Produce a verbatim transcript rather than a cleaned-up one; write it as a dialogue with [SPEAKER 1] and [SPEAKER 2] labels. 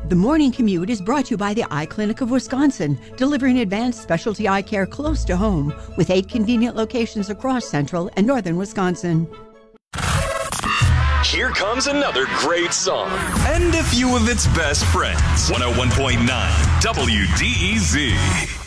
[SPEAKER 1] The Morning Commute is brought to you by the Eye Clinic of Wisconsin, delivering advanced specialty eye care close to home with eight convenient locations across central and northern Wisconsin.
[SPEAKER 2] Here comes another great song. And a few of its best friends. one oh one point nine W D E Z.